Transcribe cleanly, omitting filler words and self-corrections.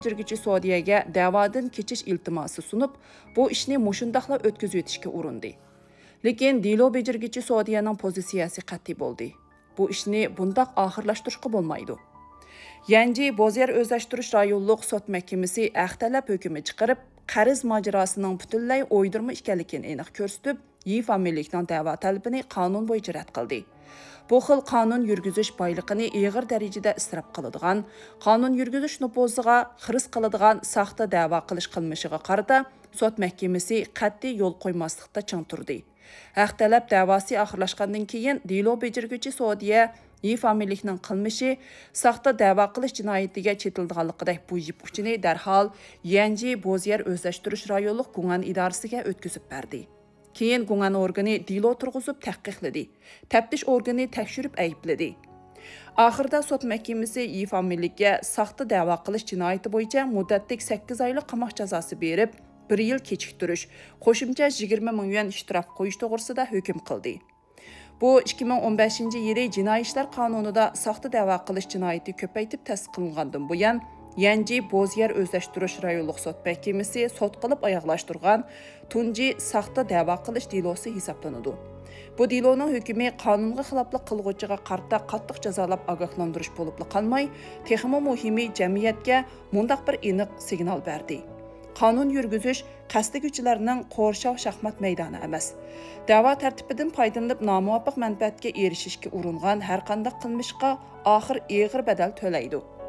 Jirgichi Saudiyaga da'vodan kechish iltimosi sunib, bu ishni mushundaqla o'tkazib o'tishga urindi. Lekin dilo bejirgichi Saudiyaning pozitsiyasi qat'iy bo'ldi. Bu ishni bundaq oxirlashtirishga bo'lmaydi. Yangi Bozyar o'zlashtirish rayonluq sud mahkamasi ahtalab hukmi chiqarib, qarz mojarosining butunlay o'ydirma ekanligini aniq ko'rsatib, yi familiyaning da'vo talabini qonun bo'yicha rad qildi. Bu xil qonun yurgizish boyliqini ig'ir darajada isrof qiladigan, qonun yurgizish nufuziga xiris qiladigan saxta da'vo qilish qilmishiga qarata sud mahkamasi qat'iy yo'l qo'ymaslikda ching turdi. Haq talab da'vosi oxirlashgandan keyin dilo bejirguchi Saudiya yi familiyaning qilmishi saxta da'vo qilish jinoyatiga chetildiganligidek bu yip uchini darhol yangi Bozyar o'zlashtirish rayonluq Gungan idorasiga o'tkazib berdi. Keyin Gungan organi dilo turg'izib tahqiqladi. Taftish organi tekshirib aybladi. Oxirida sud mahkamasi yi familiyaga saxta da'vo qilish jinoyati bo'yicha muddatlik 8 oylik qamoq jazosi berib, 1 yil kechiktirish, qo'shimcha 20 ming yuan ishtirof qo'yish to'g'risida hukm qildi. Bu 2015-yili Jinoiy ishlar qonunida saxta da'vo qilish jinoyati ko'paytib tasdiqlangandan buyon yangi Bozyar o'zlashtirish rayonluq sud mahkamasi sud qilib oyoqlashtirgan tunji saxta da'vo qilish dilosi hisoblanadi. Bu diloning hukmi qonunga xiloflik qilg'uvchiga qarta qattiq jazolab ogohlantirish bo'lib qolmay, texmo muhimi jamiyatga mundaq bir aniq signal berdi. Qonun yurgizish qasdlaguchilarning qo'rshav shaxmat maydoni emas. Da'vo tartibidan foydalanib nomuvofiq manfaatga erishishga uringan har qanday qilmishga oxir ig'ir badal to'laydi.